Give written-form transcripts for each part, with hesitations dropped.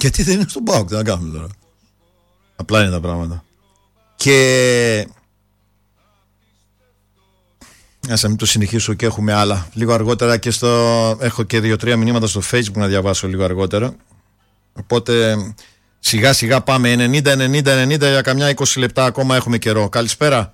Γιατί δεν είναι στον ΠΑΟΚ, τι να κάνουμε τώρα. Απλά είναι τα πράγματα. Και ας μην το συνεχίσω και έχουμε άλλα. Λίγο αργότερα και έχω και 2-3 μηνύματα στο Facebook να διαβάσω λίγο αργότερα. Οπότε σιγά σιγά πάμε. 90 για καμιά 20 λεπτά ακόμα έχουμε καιρό. Καλησπέρα.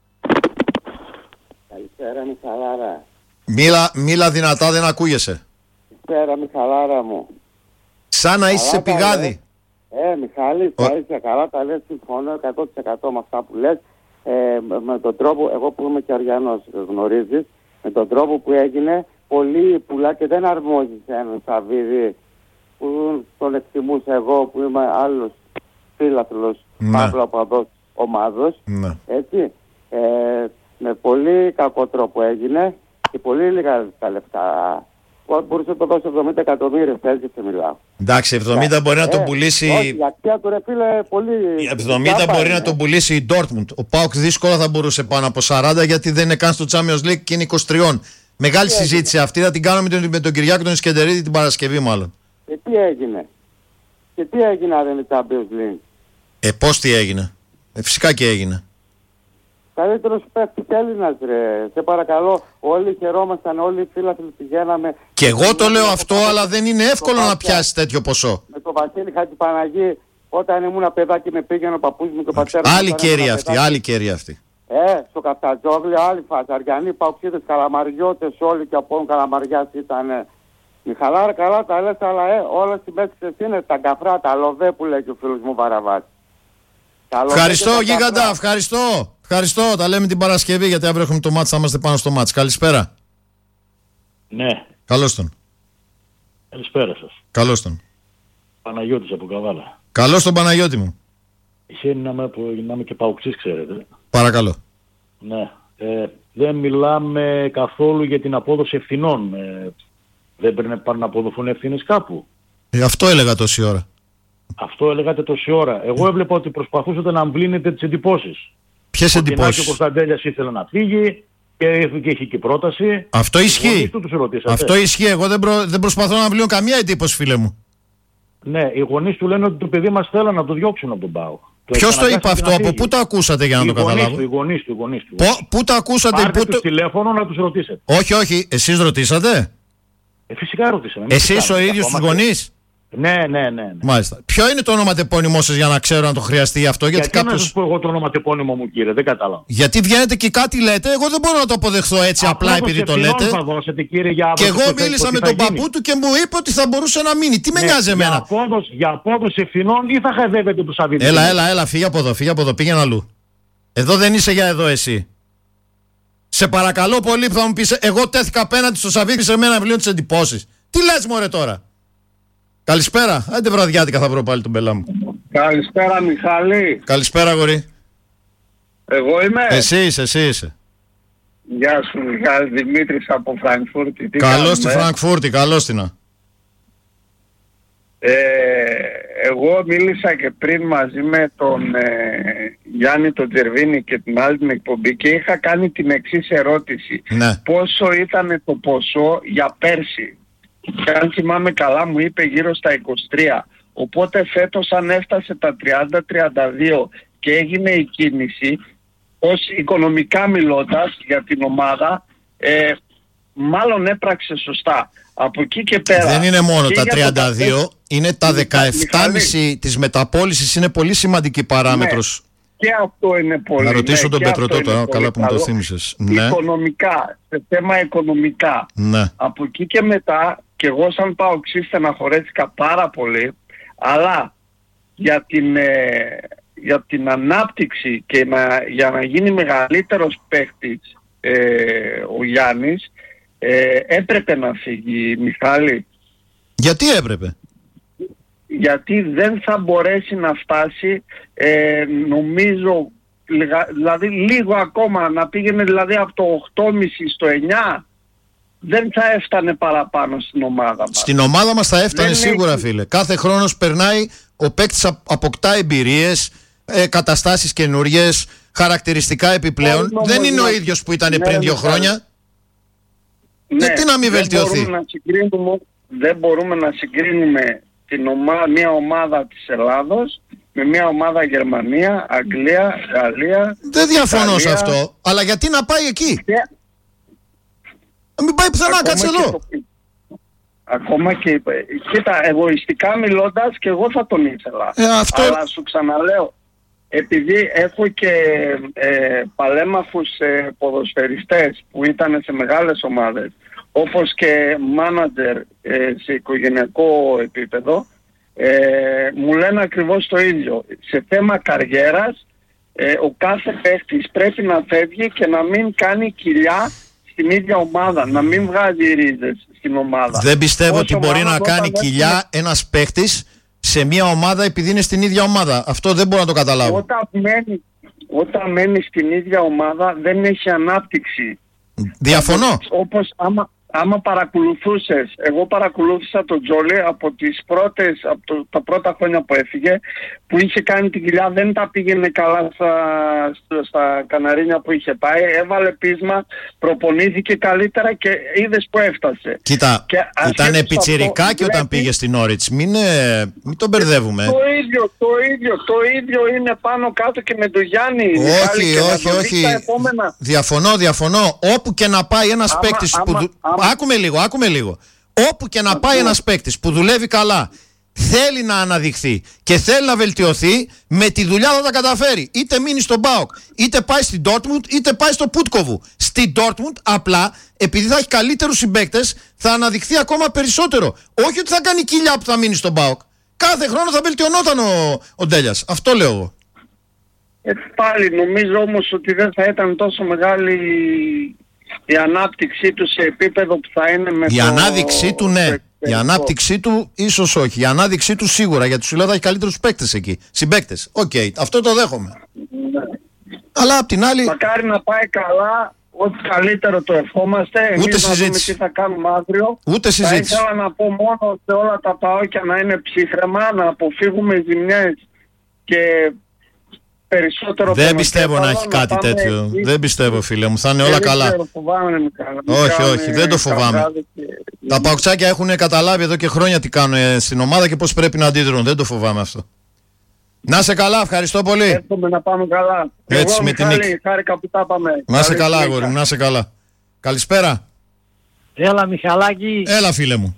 Καλησπέρα Μιχαλάρα. Μίλα δυνατά, δεν ακούγεσαι. Καλησπέρα Μιχαλάρα μου. Σαν να είσαι σε πηγάδι. Μιχάλη, είσαι καλά, τα λες, συμφωνώ 100% με αυτά που λες. Με τον τρόπο, εγώ που είμαι και Αριανός, γνωρίζεις, με τον τρόπο που έγινε, πολλοί πουλά και δεν αρμόζησε έναν Σαββίδη που τον εκτιμούσα εγώ, που είμαι άλλος φίλαθλος, παύλα παδός ομάδος, έτσι. Με πολύ κακό τρόπο έγινε και πολύ λίγα τα λεφτά. Μπορούσε να το δώσει 70 εκατομμύρια, έτσι μιλάω. Εντάξει, 70 μπορεί να τον πουλήσει. Όχι, η αξία του ρε φίλε πολύ. 70 μπορεί να τον πουλήσει η Dortmund. Ο ΠΑΟΚ δύσκολα θα μπορούσε πάνω από 40 γιατί δεν είναι καν στο Champions League και είναι 23. Μεγάλη συζήτηση αυτή θα την κάνουμε με τον Κυριάκο τον Ισκεντερίδη την Παρασκευή μάλλον. Και τι έγινε. Και τι έγινε αν δεν είναι Champions League. Πώς τι έγινε. Φυσικά και έγινε. Καλύτερος παίκτης Έλληνας ρε. Σε παρακαλώ, όλοι χαιρόμασταν, όλοι οι φίλαθλοι πηγαίναμε. Και εγώ το λέω αυτό, αλλά δεν είναι εύκολο να πιάσει τέτοιο ποσό. Με τον Βασίλη Χατζηπαναγή, όταν ήμουν παιδάκι με πήγαινε ο παππούς μου και ο πατέρας μου. Άλλη κέρια αυτή, άλλη κέρια αυτή. Στο Καφτατζόγλιο, άλλη φάση. Αριανοί, Παοξίδες, Καλαμαριώτες, όλοι και από Καλαμαριάς ήταν. Μιχαλάρα, καλά τα λες, αλλά όλα στη μέση είναι τα καφρά, τα λοβέ που λέει και ο φίλος μου Βαραβάς. Ευχαριστώ γίγαντα, ευχαριστώ. Ευχαριστώ, τα λέμε την Παρασκευή γιατί αύριο έχουμε το μάτς, θα είμαστε πάνω στο μάτς. Καλησπέρα. Ναι. Καλώς τον. Καλησπέρα σας. Καλώς τον. Παναγιώτης από Καβάλα. Καλώς τον Παναγιώτη μου. Εσύ να είμαι και παουξής, ξέρετε. Παρακαλώ. Ναι. Δεν μιλάμε καθόλου για την απόδοση ευθυνών. Δεν πρέπει να αποδοθούν ευθύνες κάπου. Αυτό έλεγα τόση ώρα. Αυτό έλεγατε τόση ώρα. Εγώ έβλεπα ότι προσπαθούσατε να αμβλύνετε τις εντυπώσεις. Ποιες εντυπώσεις? Ο Κωνσταντέλιας ήθελε να φύγει και είχε και πρόταση. Αυτό ισχύει. Αυτό ισχύει. Εγώ δεν προσπαθώ να αμβλύνω καμία εντύπωση, φίλε μου. Ναι, οι γονείς του λένε ότι το παιδί μας θέλουν να το διώξουν από τον ΠΑΟΚ. Ποιος το είπε αυτό, από πού το ακούσατε για να το καταλάβω? Οι γονείς του. Πού το ακούσατε? Πάρτε τους τηλέφωνο να τους ρωτήσετε. Όχι, εσείς ρωτήσατε? Φυσικά ρωτήσαμε. Εσείς ο ίδιος τους γονείς? Ναι. Μάλιστα. Ποιο είναι το ονοματεπώνυμό σας για να ξέρω αν το χρειαστεί αυτό? Γιατί να σας πω εγώ το ονοματεπώνυμο μου, κύριε, δεν κατάλαβα. Γιατί βγαίνετε και κάτι λέτε, εγώ δεν μπορώ να το αποδεχθώ έτσι απλά επειδή το λέτε. Θα δώσετε, κύριε, για και εγώ μίλησα με τον παππού του και μου είπε ότι θα μπορούσε να μείνει. Τι με νοιάζει εμένα? Για απόδοση ευθυνών ή θα χαϊδεύετε τους Σαββίδη? Έλα, φύγε από εδώ, πήγαινε αλλού. Εδώ δεν είσαι για εδώ εσύ. Σε παρακαλώ πολύ που θα μου πεις, εγώ τέθηκα απέναντι στο Σαββίδη σε μένα βιβλίο τις εντυπώσεις. Τι λες μωρέ τώρα? Καλησπέρα. Άντε βραδιάτικα θα βρω πάλι τον πελά μου. Καλησπέρα Μιχάλη. Καλησπέρα γορί. Εγώ είμαι. Εσύ είσαι. Γεια σου Μιχάλη, Δημήτρης από Φραγκφούρτη. Καλώς στη Φραγκφούρτη, καλώς την. Εγώ μίλησα και πριν μαζί με τον Γιάννη τον Τζερβίνη και την άλλη την εκπομπή και είχα κάνει την εξής ερώτηση. Ναι. Πόσο ήταν το ποσό για πέρσι? Και αν θυμάμαι καλά μου είπε γύρω στα 23. Οπότε φέτος αν έφτασε τα 30-32 και έγινε η κίνηση, ως οικονομικά μιλώντας για την ομάδα, μάλλον έπραξε σωστά. Από εκεί και πέρα... Δεν είναι μόνο τα 32, είναι τα 17,5 της μεταπώλησης, είναι πολύ σημαντική παράμετρος. Ναι, και αυτό είναι πολύ. Να ρωτήσω τον Πετρωτό τώρα, καλά που μου το θύμισες. Ναι. Οικονομικά, σε θέμα οικονομικά. Ναι. Από εκεί και μετά, και εγώ σαν παοξής στεναχωρέθηκα πάρα πολύ, αλλά για την ανάπτυξη και για να γίνει μεγαλύτερος παίχτης ο Γιάννης, έπρεπε να φύγει, Μιχάλη. Γιατί έπρεπε? Γιατί δεν θα μπορέσει να φτάσει, νομίζω, δηλαδή λίγο ακόμα να πήγαινε δηλαδή από το 8,5 στο 9, δεν θα έφτανε παραπάνω στην ομάδα μας. Στην ομάδα μας θα έφτανε σίγουρα, φίλε. Κάθε χρόνος περνάει, ο παίκτης αποκτά εμπειρίες, καταστάσεις καινούριες, χαρακτηριστικά επιπλέον. Δεν είναι ο ίδιος που ήταν πριν 2 χρόνια. Ναι, τι να μην βελτιωθεί? Δεν μπορούμε να συγκρίνουμε μια ομάδα της Ελλάδος με μια ομάδα Γερμανία, Αγγλία, Γαλλία. Δεν διαφωνώ Ιταλία, σε αυτό, αλλά γιατί να πάει εκεί? Μην πάει πουθενά, κάτσε εδώ. Ακόμα και, κοίτα, εγωιστικά μιλώντας και εγώ θα τον ήθελα. Αλλά σου ξαναλέω, επειδή έχω και παλέμαχους ποδοσφαιριστές που ήταν σε μεγάλες ομάδες, όπως και μάνατζερ σε οικογενειακό επίπεδο, μου λένε ακριβώς το ίδιο. Σε θέμα καριέρας, ο κάθε παίχτης πρέπει να φεύγει και να μην κάνει κοιλιά στην ίδια ομάδα, να μην βγάζει ρίζες στην ομάδα. Δεν πιστεύω ότι μπορεί να κάνει κοιλιά ένας παίχτης σε μια ομάδα επειδή είναι στην ίδια ομάδα. Αυτό δεν μπορώ να το καταλάβω. Όταν μένει στην ίδια ομάδα δεν έχει ανάπτυξη. Διαφωνώ. Όπως άμα παρακολουθούσες, εγώ παρακολούθησα τον Τζόλι από τα πρώτα χρόνια που έφυγε, που είχε κάνει την κοιλιά, δεν τα πήγαινε καλά στα Καναρίνια που είχε πάει, έβαλε πείσμα, προπονήθηκε καλύτερα και είδες που έφτασε. Κοίτα, ήταν πιτσιρικά και όταν πήγε στην Όριτς, μην τον μπερδεύουμε. Το ίδιο είναι πάνω κάτω και με τον Γιάννη. Όχι. Διαφωνώ. Όπου και να πάει ένας παίκτης Άκουμε λίγο. Όπου και να πάει ένας παίκτης που δουλεύει καλά, θέλει να αναδειχθεί και θέλει να βελτιωθεί, με τη δουλειά θα τα καταφέρει. Είτε μείνει στον ΠΑΟΚ, είτε πάει στην Ντόρτμουντ, είτε πάει στο Πούτκοβου. Στην Ντόρτμουντ απλά, επειδή θα έχει καλύτερους συμπαίκτες, θα αναδειχθεί ακόμα περισσότερο. Όχι ότι θα κάνει κοιλιά που θα μείνει στον ΠΑΟΚ. Κάθε χρόνο θα βελτιωνόταν ο Ντέλιας. Αυτό λέω εγώ. Πάλι νομίζω όμως ότι δεν θα ήταν τόσο μεγάλη η ανάπτυξή του σε επίπεδο που θα είναι με η ανάδειξή του, ναι. Η ανάπτυξή του ίσως όχι. Η ανάδειξή του σίγουρα, γιατί σου λέω θα έχει καλύτερους παίκτες εκεί. Συμπαίκτες. Οκ, αυτό το δέχομαι. Ναι. Αλλά απ' την άλλη... Μακάρι να πάει καλά, ό,τι καλύτερο το ευχόμαστε. Εμείς να δούμε τι θα κάνουμε αύριο. Ούτε συζήτηση. Θα ήθελα να πω μόνο σε όλα τα ΠΑΟΚια να είναι ψύχρεμα, να αποφύγουμε ζημιές και... Δεν πιστεύω να έχει κάτι τέτοιο. Δεν πιστεύω, φίλε μου. Θα είναι όλα καλά. Όχι, δεν το φοβάμαι. Τα παουξάκια έχουν καταλάβει εδώ και χρόνια τι κάνουν στην ομάδα και πώς πρέπει να αντιδρούν. Δεν το φοβάμαι αυτό. Να είσαι καλά, ευχαριστώ πολύ. Εύχομαι να πάμε καλά. Έτσι με την νίκη. Χάρηκα που τα πάμε. Να είσαι καλά, αγόρι μου, να είσαι καλά. Καλησπέρα. Έλα, Μιχαλάκη. Έλα, φίλε μου.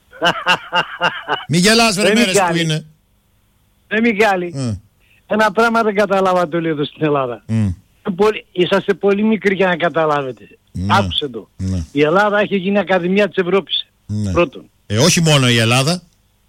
Μη γελάς, βρε μέρες που είναι. Μιχάλη. Ένα πράγμα δεν καταλάβατε όλοι εδώ στην Ελλάδα. Είσαστε πολύ μικροί για να καταλάβετε. Άκουσε το. Η Ελλάδα έχει γίνει Ακαδημία της Ευρώπης. Πρώτον. Όχι μόνο η Ελλάδα.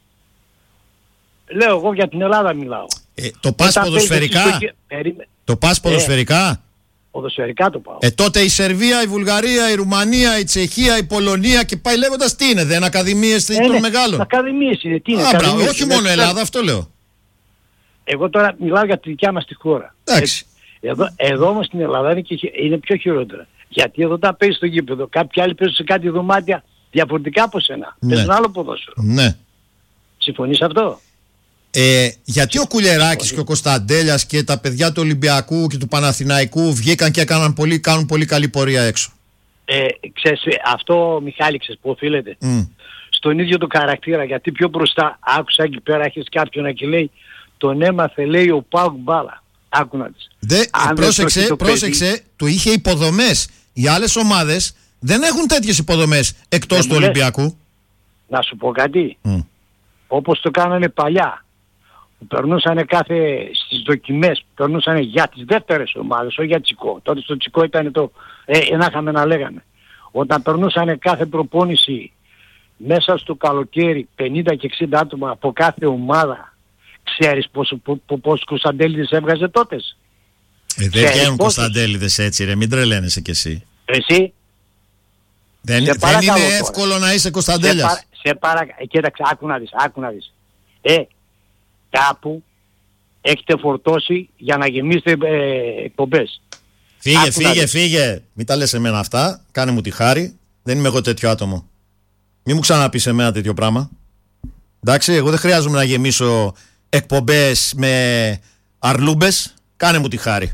Λέω, εγώ για την Ελλάδα μιλάω. Το πας ποδοσφαιρικά. Το πας ποδοσφαιρικά. Ποδοσφαιρικά το πάω. Τότε η Σερβία, η Βουλγαρία, η Ρουμανία, η Τσεχία, η Πολωνία και πάει λέγοντας τι είναι, δεν ακαδημίες των μεγάλων. Ακαδημίες είναι, τι είναι. Όχι μόνο Ελλάδα, αυτό λέω. Εγώ τώρα μιλάω για τη δικιά μας τη χώρα. Εδώ όμως στην Ελλάδα είναι πιο χειρότερα. Γιατί εδώ τα παίζεις στο γήπεδο. Κάποιοι άλλοι παίζουν σε κάτι δωμάτια διαφορετικά από σένα. Παίζουν άλλο ποδόσφαιρο. Ναι. Συμφωνείς αυτό? Γιατί ο Κουλιεράκης και ο Κωνσταντέλιας και τα παιδιά του Ολυμπιακού και του Παναθηναϊκού βγήκαν και κάνουν πολύ καλή πορεία έξω? Ξέρεις, αυτό, Μιχάλη, ξέρεις που οφείλεται? Στον ίδιο το χαρακτήρα. Γιατί πιο μπροστά άκουσα εκεί πέρα έχεις κάποιον να και λέει τον έμαθε, λέει, ο ΠΑΟΚ μπάλα. Άκου να δεις. Πρόσεξε, του είχε υποδομές. Οι άλλες ομάδες δεν έχουν τέτοιες υποδομές εκτός του Ολυμπιακού. Να σου πω κάτι. Όπως το κάνανε παλιά. Περνούσανε στις δοκιμές, περνούσανε για τις δεύτερες ομάδες, όχι για Τσικό. Τότε στο Τσικό ήταν να είχαμε να λέγαμε. Όταν περνούσανε κάθε προπόνηση μέσα στο καλοκαίρι 50 και 60 άτομα από κάθε ομάδα, ξέρεις πόσους Κωνσταντέλιδες έβγαζε τότε? Δεν βγαίνουν Κωνσταντέλιδες έτσι ρε, μην τρελαίνεσαι κι εσύ. Εσύ? Δεν είναι εύκολο να είσαι Κωνσταντέλιας. Κοίταξε, άκου να δεις. Κάπου έχετε φορτώσει για να γεμίσετε εκπομπές. Φύγε. Μην τα λες εμένα αυτά. Κάνε μου τη χάρη. Δεν είμαι εγώ τέτοιο άτομο. Μην μου ξαναπείς εμένα τέτοιο πράγμα. Εντάξει, εγώ δεν χρειάζομαι να γεμίσω εκπομπές με αρλούμπες. Κάνε μου τη χάρη.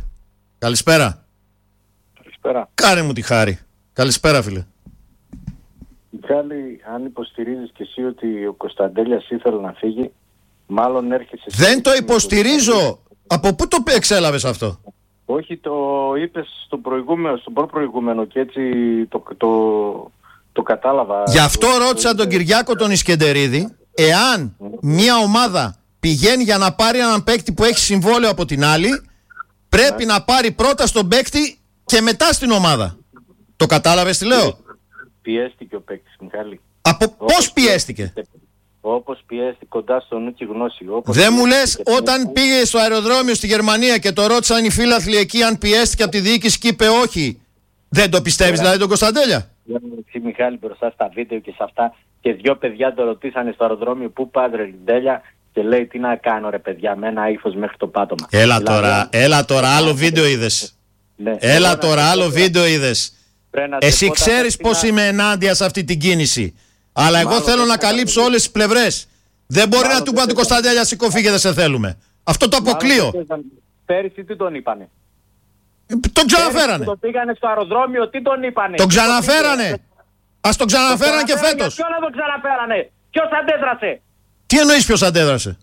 Καλησπέρα. Κάνε μου τη χάρη. Καλησπέρα, φίλε. Μιχάλη, αν υποστηρίζεις και εσύ ότι ο Κωνσταντέλιας ήθελε να φύγει, μάλλον έρχεσαι... Δεν το υποστηρίζω. Από πού το εξέλαβες αυτό? Όχι, το είπες στον προπροηγούμενο και έτσι το κατάλαβα. Γι' αυτό ρώτησα τον Κυριάκο τον Ισκεντερίδη, εάν μια ομάδα πηγαίνει για να πάρει έναν παίκτη που έχει συμβόλαιο από την άλλη, πρέπει να πάρει πρώτα στον παίκτη και μετά στην ομάδα. Το κατάλαβες τι λέω? Πιέστηκε ο παίκτης, Μιχάλη. Πώς πιέστηκε? Όπως πιέστηκε κοντά στο νου και γνώση. Δεν μου λες όταν πήγε στο αεροδρόμιο στη Γερμανία και το ρώτησαν οι φίλαθλοι εκεί αν πιέστηκε από τη διοίκηση και είπε όχι. Δεν το πιστεύεις δηλαδή τον Κωνσταντέλια? Εσύ, Μιχάλη, μπροστά στα βίντεο και σε αυτά, και 2 παιδιά το ρωτήσανε στο αεροδρόμιο πού πάτε ρε Ντέλια, και λέει τι να κάνω ρε παιδιά, με ένα ύφος μέχρι το πάτωμα. Έλα τώρα, άλλο βίντεο είδες. Ναι. Έλα τώρα, άλλο βίντεο είδες. Εσύ ξέρεις πως είμαι ενάντια σε αυτή την κίνηση. Αλλά εγώ θέλω να καλύψω όλες τις πλευρές. Δεν μπορεί να του πάνε του Κωνσταντέλια σηκώ φύγε, δεν σε θέλουμε. Αυτό το αποκλείω. Πέρυσι τι τον είπανε? Τον ξαναφέρανε. Τον πήγανε στο αεροδρόμιο, τι τον είπανε? Τον ξαναφέρανε. Ας τον ξαναφέρανε και φέτος. Ποιο να τον ξαναφέρανε? Ποιος αντέδρασε? Τι εννοείς ποιος αντέδρασε?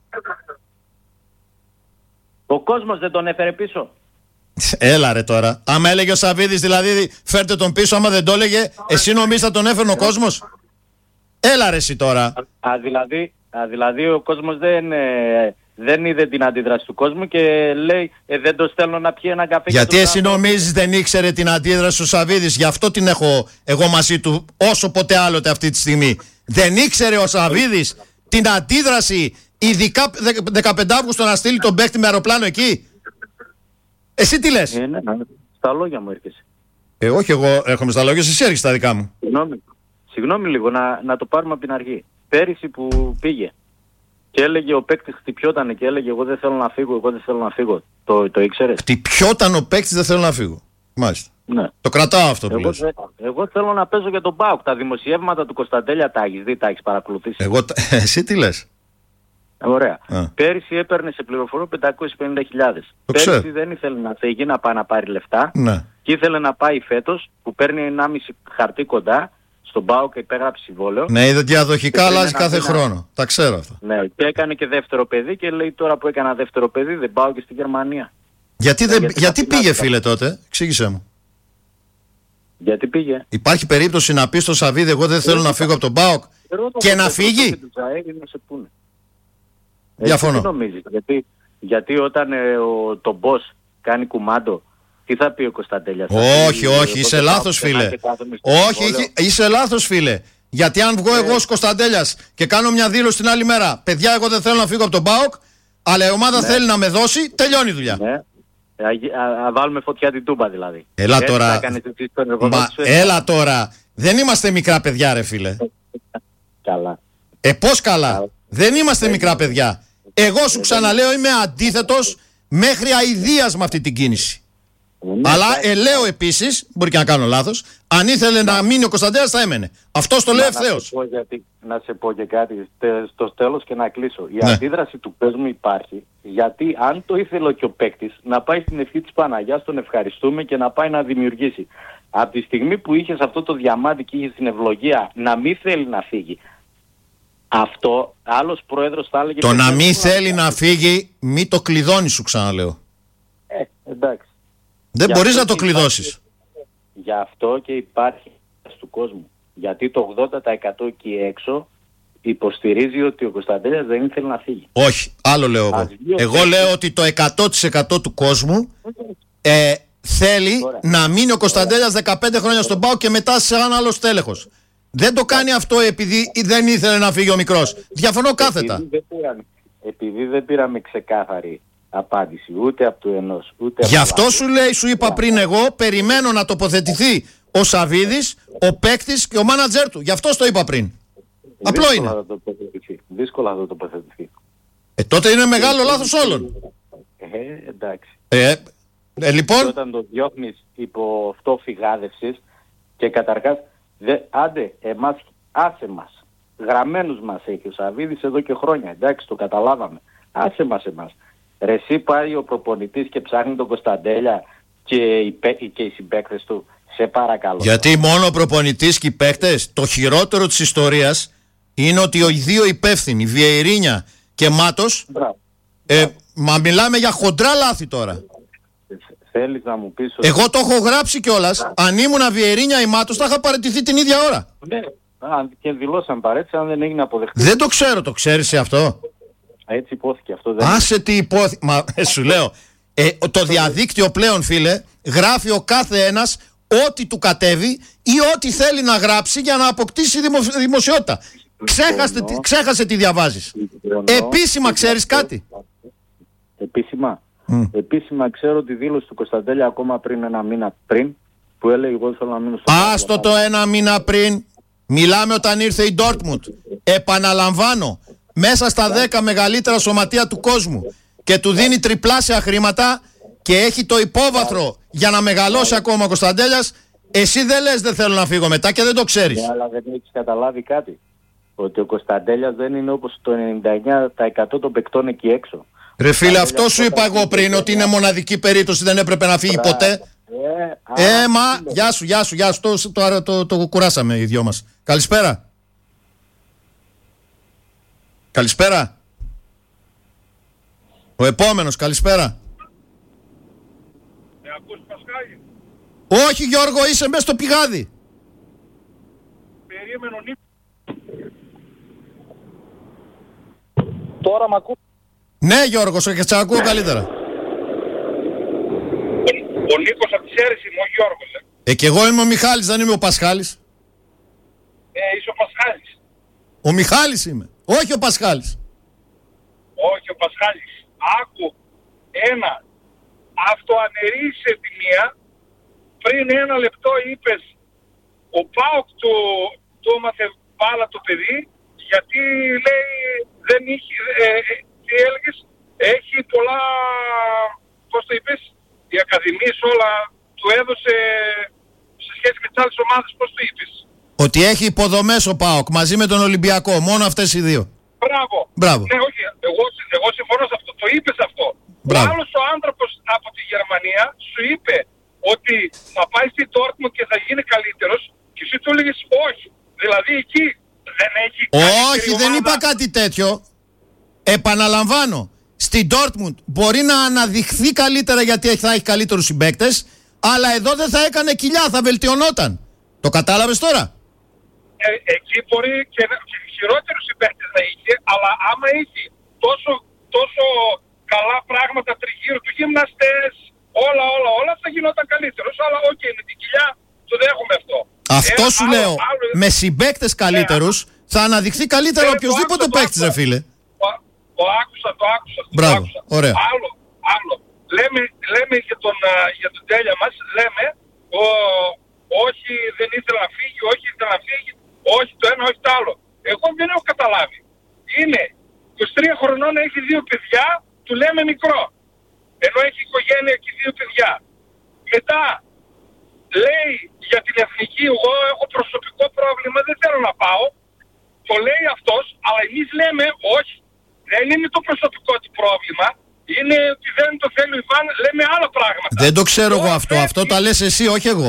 Ο κόσμος δεν τον έφερε πίσω. Έλα ρε τώρα. Άμα έλεγε ο Σαββίδης δηλαδή φέρτε τον πίσω, άμα δεν το έλεγε, εσύ νομίζεις θα τον έφερνε ο κόσμος? Έλα ρε εσύ τώρα. Δηλαδή ο κόσμος δεν είδε την αντίδραση του κόσμου και λέει δεν το στέλνω να πιει ένα καφέ. Γιατί εσύ νομίζεις δεν ήξερε την αντίδραση του Σαββίδης? Γι' αυτό την έχω εγώ μαζί του όσο ποτέ άλλοτε αυτή τη στιγμή. Δεν ήξερε ο Σαββίδης την αντίδραση, ειδικά 15 Αύγουστο, να στείλει τον παίκτη με αεροπλάνο εκεί? Εσύ τι λες? Ναι, στα λόγια μου έρχεσαι. Όχι, εγώ έρχομαι στα λόγια, εσύ έρχεσαι στα δικά μου. Συγγνώμη λίγο, να το πάρουμε από την αρχή. Πέρυσι που πήγε και έλεγε ο παίκτης, χτυπιότανε και έλεγε εγώ δεν θέλω να φύγω, το ήξερες? Χτυπιόταν ο παίκτης, δεν θέλω να φύγω. Μάλιστα. Ναι. Το κρατάω αυτό που λες. Εγώ θέλω να παίζω για τον ΠΑΟΚ. Τα δημοσιεύματα του Κωνσταντέλια τα έχεις δει, τα έχεις παρακολουθήσει? Εσύ τι λες? Ωραία. Πέρυσι έπαιρνε σε πληροφορώ 550.000. Πέρυσι δεν ήθελε να φύγει, να πάει να πάρει λεφτά. Ναι. Και ήθελε να πάει φέτος που παίρνει 1,5 χαρτί κοντά στον ΠΑΟΚ και υπέγραψε συμβόλαιο. Ναι, είδε διαδοχικά αλλάζει κάθε χρόνο. Τα ξέρω αυτά. Ναι, και έκανε και δεύτερο παιδί και λέει τώρα που έκανα δεύτερο παιδί δεν πάω και στη Γερμανία. Γιατί πήγε φίλε τότε? Εξήγησέ μου. Γιατί πήγε? Υπάρχει περίπτωση να πει στο Σαββίδη εγώ δεν θέλω να φύγω από τον ΠΑΟΚ και να φύγει? Διαφωνώ. Τι νομίζεις? Γιατί όταν το boss κάνει κουμάντο, τι θα πει ο Κωνσταντέλιας? Όχι, είσαι λάθος φίλε. Όχι, είσαι λάθος φίλε. Γιατί αν βγω εγώ ως Κωνσταντέλιας και κάνω μια δήλωση την άλλη μέρα, παιδιά εγώ δεν θέλω να φύγω από τον ΠΑΟΚ, αλλά η ομάδα θέλει να με δώσει, τελειώνει η δουλειά. Ναι. Βάλουμε φωτιά την Τούμπα δηλαδή. Έλα τώρα. Δεν είμαστε μικρά παιδιά ρε φίλε. Καλά. Πώς καλά? Δεν είμαστε μικρά παιδιά. Εγώ σου ξαναλέω είμαι αντίθετος μέχρι αηδίας με αυτή την κίνηση. Αλλά λέω επίσης, μπορεί και να κάνω λάθος, αν ήθελε να μείνει ο Κωνσταντέλιας θα έμενε. Αυτός το λέει ευθέως. Να σε πω και κάτι στο τέλος και να κλείσω. Η αντίδραση του κόσμου υπάρχει, γιατί αν το ήθελε και ο παίκτης να πάει στην ευχή της Παναγιάς, τον ευχαριστούμε και να πάει να δημιουργήσει. Από τη στιγμή που είχες αυτό το διαμάντι και είχες την ευλογία να μην θέλει να φύγει, αυτό άλλος πρόεδρος θα έλεγε... Το να μην θέλει να φύγει, μη το κλειδώνει σου ξαναλέω. Εντάξει. Δεν μπορείς να το κλειδώσεις. Γι' αυτό και υπάρχει του κόσμου. Γιατί το 80% εκεί έξω υποστηρίζει ότι ο Κωνσταντέλιας δεν ήθελε να φύγει. Όχι, άλλο λέω εγώ. Εγώ λέω ότι το 100% του κόσμου θέλει να μείνει ο Κωνσταντέλιας 15 χρόνια στον ΠΑΟΚ και μετά σε έναν άλλο στέλεχος. Δεν το κάνει αυτό επειδή δεν ήθελε να φύγει ο μικρός. Διαφωνώ κάθετα. Επειδή δεν πήραμε ξεκάθαρη απάντηση ούτε από του ενός ούτε από γι' αυτό σου λέει, σου είπα πριν εγώ, περιμένω να τοποθετηθεί ο Σαββίδης, ο παίκτης και ο μάνατζερ του. Γι' αυτό το είπα πριν. Απλό είναι. Δύσκολα θα το τοποθετηθεί. Τότε είναι μεγάλο λάθος όλων. Εντάξει. Λοιπόν. Και όταν το διώχνεις υπό αυτό φυγάδευσης και καταρχάς, άντε εμάς, άσε μας. Γραμμένους μας έχει ο Σαββίδης εδώ και χρόνια. Εντάξει, το καταλάβαμε. Άσε μας εμάς. Ρε εσύ πάει ο προπονητής και ψάχνει τον Κωνσταντέλια και οι συμπαίκτες του Σε παρακαλώ. Γιατί μόνο ο προπονητής και οι παίκτες, το χειρότερο της ιστορίας είναι ότι οι δύο υπεύθυνοι, Βιεϊρίνια και Μάτος, μα μιλάμε για χοντρά λάθη τώρα. Θέλεις να μου πεις ότι... Εγώ το έχω γράψει κιόλας. Αν ήμουνα Βιεϊρίνια ή Μάτος, θα είχα παραιτηθεί την ίδια ώρα. Ναι, και δηλώσαν παρέτηση, αν δεν έγινε αποδεκτή. Δεν το ξέρω, το ξέρεις αυτό? Έτσι υπόθηκε αυτό. Δεν Άσε τι υπόθηκε. Μα σου λέω, το διαδίκτυο πλέον, φίλε, γράφει ο κάθε ένας ό,τι του κατέβει ή ό,τι θέλει να γράψει για να αποκτήσει δημοσιότητα. Ξέχασε τι διαβάζεις. Επίσημα ξέρεις κάτι? Επίσημα. Επίσημα ξέρω τη δήλωση του Κωνσταντέλια ακόμα πριν ένα μήνα πριν, που έλεγε εγώ θέλω να μείνω στο... Άστο το ένα μήνα πριν. Μιλάμε όταν ήρθε η Dortmund. Επαναλαμβάνω, μέσα στα 10 μεγαλύτερα σωματεία του κόσμου, και του δίνει τριπλάσια χρήματα και έχει το υπόβαθρο για να μεγαλώσει ακόμα ο Κωνσταντέλιας. Εσύ δεν λες δεν θέλω να φύγω μετά και δεν το ξέρεις. Ναι, αλλά δεν έχεις καταλάβει κάτι. Ότι ο Κωνσταντέλιας δεν είναι όπως το 99% των παικτών εκεί έξω. Ρε φίλε, αυτό σου είπα εγώ πριν, ότι είναι μοναδική περίπτωση, δεν έπρεπε να φύγει ποτέ. Μα γεια σου, το κουράσαμε οι δυο μας. Καλησπέρα. Καλησπέρα. Ο επόμενος, καλησπέρα. Ακούς Πασχάλη? Όχι Γιώργο, είσαι μέσα στο πηγάδι. Περίμενο Νίκο. Τώρα μ' ακούς? Ναι Γιώργο, σε ακούω καλύτερα. Ο Νίκος από τη Σέρεση είμαι, ο Γιώργος. Και εγώ είμαι ο Μιχάλης, δεν είμαι ο Πασχάλης. Είσαι ο Πασχάλης. Ο Μιχάλης είμαι, όχι ο Πασχάλης. Όχι ο Πασχάλης. Άκου, ένα, αυτοαναιρείσαι τη μία, πριν ένα λεπτό είπες ο ΠΑΟΚ του έμαθε μπάλα το παιδί, γιατί λέει δεν είχε, τι έλεγες, έχει πολλά, πώς το είπες, οι ακαδημίες όλα του έδωσε σε σχέση με τις άλλες ομάδες, πώς το είπες? Ότι έχει υποδομές ο ΠΑΟΚ μαζί με τον Ολυμπιακό, μόνο αυτές οι δύο. Μπράβο. Ναι, όχι, εγώ συμφωνώ σε αυτό, το είπες αυτό. Μπράβο. Ο άλλος ο άνθρωπος από τη Γερμανία σου είπε ότι θα πάει στη Dortmund και θα γίνει καλύτερος και εσύ του έλεγες όχι. Δηλαδή εκεί δεν έχει... Όχι, δεν είπα κάτι τέτοιο. Επαναλαμβάνω, στην Dortmund μπορεί να αναδειχθεί καλύτερα γιατί θα έχει καλύτερους συμπαίκτες, αλλά εδώ δεν θα έκανε κοιλιά, θα βελτιωνόταν. Το κατάλαβες τώρα? Εκεί μπορεί και χειρότερους συμπαίκτες να είχε, αλλά άμα είχε τόσο καλά πράγματα τριγύρω του, γυμναστές, όλα θα γινόταν καλύτερος, αλλά με την κοιλιά το δέχομαι αυτό. Αυτό σου λέω, με συμπαίκτες καλύτερους θα αναδειχθεί καλύτερα οποιοσδήποτε παίκτης, ρε φίλε. Το άκουσα. Μπράβο, ωραία. Άλλο. Λέμε για τον τέλεια μας, λέμε όχι δεν ήθελα να φύγει, όχι το ένα, όχι το άλλο. Εγώ δεν έχω καταλάβει. Είναι 23 χρονών, έχει 2 παιδιά, του λέμε μικρό. Ενώ έχει οικογένεια και 2 παιδιά. Μετά λέει για την εθνική, εγώ έχω προσωπικό πρόβλημα, δεν θέλω να πάω. Το λέει αυτός, αλλά εμείς λέμε όχι. Δεν είναι το προσωπικό του πρόβλημα. Είναι ότι δεν το θέλει ο Ιβάν, λέμε άλλα πράγματα. Δεν το ξέρω εγώ αυτό. Αυτό τα λες εσύ, όχι εγώ.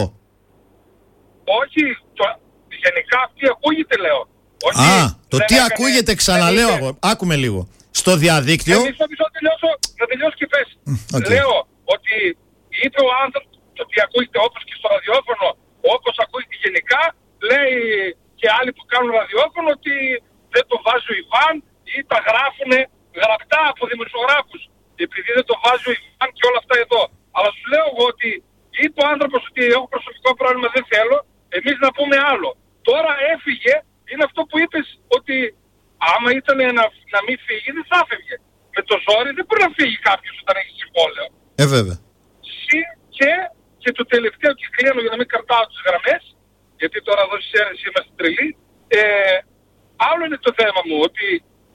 Όχι, γενικά αυτή ακούγεται, λέω. Το τι ακούγεται, ξαναλέω εγώ. Άκουμε λίγο. Στο διαδίκτυο. Θα τελειώσω και πες. Λέω ότι είπε ο άνθρωπος, το τι ακούγεται όπως και στο ραδιόφωνο, όπως ακούγεται γενικά, λέει και άλλοι που κάνουν ραδιόφωνο ότι δεν το βάζει ο Ιβάν ή τα γράφουν γραπτά από δημοσιογράφους. Επειδή δεν το βάζει ο Ιβάν και όλα αυτά εδώ. Αλλά σου λέω εγώ ότι είπε ο άνθρωπος ότι έχω προσωπικό πρόβλημα, δεν θέλω, εμείς να πούμε άλλο. Τώρα έφυγε, είναι αυτό που είπες, ότι άμα ήταν να μην φύγει δεν θα έφευγε. Με το ζόρι δεν μπορεί να φύγει κάποιος όταν έχει συμβόλαιο. Βέβαια. Και το τελευταίο, και κλείνω για να μην κρατάω τις γραμμές, γιατί τώρα εδώ στις αίρες είμαστε τρελοί. Άλλο είναι το θέμα μου, ότι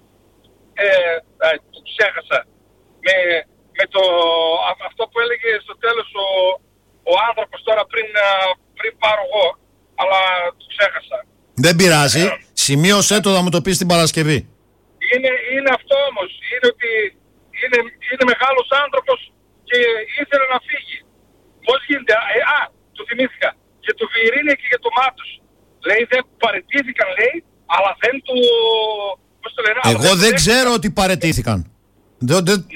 το ξέχασα. Με αυτό που έλεγε στο τέλος ο άνθρωπος τώρα πριν πάρω εγώ, αλλά το ξέχασα. Δεν πειράζει. Σημείωσέ το, θα μου το πεις την Παρασκευή. Είναι αυτό όμως. Είναι ότι είναι μεγάλος άνθρωπος και ήθελε να φύγει. Πώς γίνεται? Το θυμήθηκα. δεν παραιτήθηκαν, λέει, αλλά δεν του... Πώς το λένε, εγώ δεν ξέρω ότι παραιτήθηκαν. Ναι,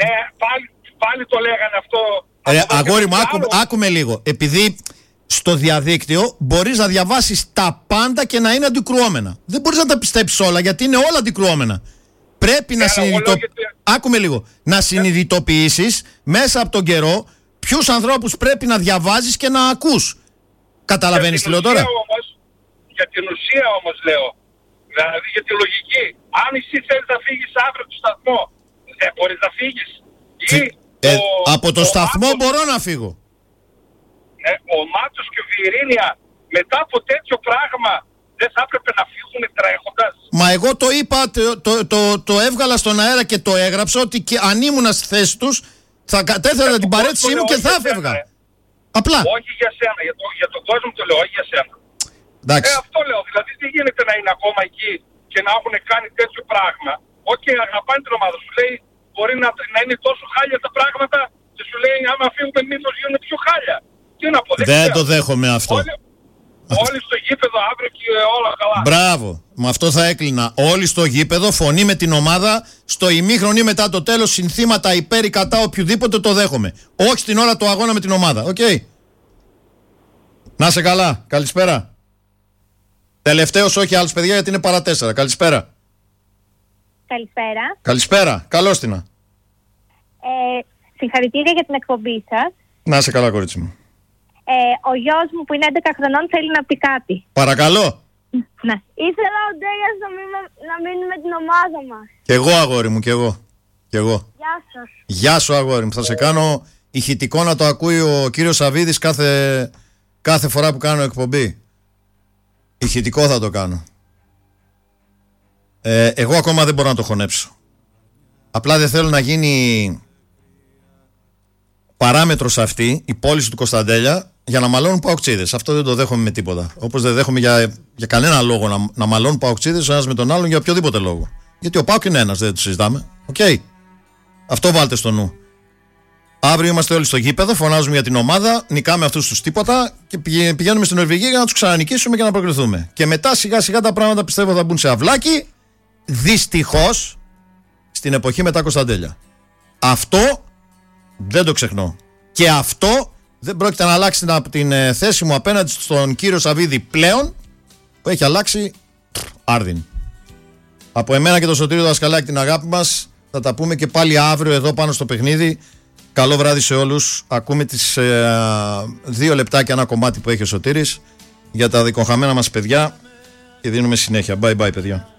πάλι το λέγανε αυτό. Αγόρι μου, άκουμε λίγο. Επειδή στο διαδίκτυο μπορείς να διαβάσεις τα πάντα και να είναι αντικρουόμενα. Δεν μπορείς να τα πιστέψεις όλα, γιατί είναι όλα αντικρουόμενα. Πρέπει Άκουμε λίγο. Να συνειδητοποιήσεις μέσα από τον καιρό ποιους ανθρώπους πρέπει να διαβάζεις και να ακούς. Καταλαβαίνεις τι λέω τώρα? Για την ουσία όμως λέω. Δηλαδή για τη λογική. Αν εσύ θέλεις να φύγεις αύριο του σταθμό, δεν μπορείς να φύγεις. Από το σταθμό μπορώ να φύγω. Ο Μάτσος και ο Βιερίνια μετά από τέτοιο πράγμα δεν θα έπρεπε να φύγουν τρέχοντας? Μα εγώ το είπα, το έβγαλα στον αέρα και το έγραψα ότι και αν ήμουν στη θέση τους θα κατέθετα την παρέτησή μου και θα έφευγα. Απλά. Όχι για σένα, για τον κόσμο το λέω, όχι για σένα. Αυτό λέω, δηλαδή δεν γίνεται να είναι ακόμα εκεί και να έχουν κάνει τέτοιο πράγμα. Αγαπάνε την ομάδα σου, λέει μπορεί να είναι τόσο χάλια τα πράγματα και σου λέει άμα φύγουμε μήπως γίνουν πιο χάλια. Τι να πω, δεν το δέχομαι αυτό. Όλοι στο γήπεδο αύριο και όλα καλά. Μπράβο, με αυτό θα έκλεινα. Όλοι στο γήπεδο, φωνή με την ομάδα, στο ημίχρονο ή μετά το τέλος, συνθήματα υπέρ ή κατά οποιοδήποτε, το δέχομαι. Όχι στην ώρα του αγώνα με την ομάδα. Οκ. Να σε καλά. Καλησπέρα. Τελευταίος, όχι άλλους παιδιά, γιατί είναι παρά 4. Καλησπέρα. Καλησπέρα. Καλησπέρα. Καλώς την. Συγχαρητήρια για την εκπομπή σας. Να σε καλά, κορίτσι μου. Ο γιος μου που είναι 11 χρονών θέλει να πει κάτι. Παρακαλώ. Ναι. Ήθελα ο Ντέγιας να μείνει με την ομάδα μας. Κι εγώ, αγόρι μου, κι εγώ. Γεια σας. Γεια σου, αγόρι μου. Θα σε κάνω ηχητικό να το ακούει ο κύριος Σαββίδης κάθε φορά που κάνω εκπομπή. Ηχητικό θα το κάνω. Εγώ ακόμα δεν μπορώ να το χωνέψω. Απλά δεν θέλω να γίνει παράμετρος αυτή η πώληση του Κωνσταντέλια για να μαλώνουν παοκτσίδες. Αυτό δεν το δέχομαι με τίποτα. Όπως δεν δέχομαι για κανένα λόγο να μαλώνουν παοκτσίδες ο ένας με τον άλλον για οποιοδήποτε λόγο. Γιατί ο ΠΑΟΚ είναι ένας, δεν το συζητάμε. Αυτό βάλτε στο νου. Αύριο είμαστε όλοι στο γήπεδο, φωνάζουμε για την ομάδα, νικάμε αυτούς τους τίποτα και πηγαίνουμε στην Νορβηγία για να τους ξανανικήσουμε και να προκριθούμε. Και μετά σιγά σιγά τα πράγματα πιστεύω θα μπουν σε αυλάκι. Δυστυχώς στην εποχή μετά Κωνσταντέλια. Αυτό δεν το ξεχνώ. Και αυτό δεν πρόκειται να αλλάξει από την θέση μου απέναντι στον κύριο Σαββίδη πλέον, που έχει αλλάξει άρδιν. Από εμένα και τον Σωτήριο Δασκαλάκη την αγάπη μας. Θα τα πούμε και πάλι αύριο εδώ πάνω στο παιχνίδι. Καλό βράδυ σε όλους. Ακούμε τις 2 λεπτάκια ένα κομμάτι που έχει ο Σωτήρης για τα δικοχαμένα μας παιδιά και δίνουμε συνέχεια. Bye bye παιδιά.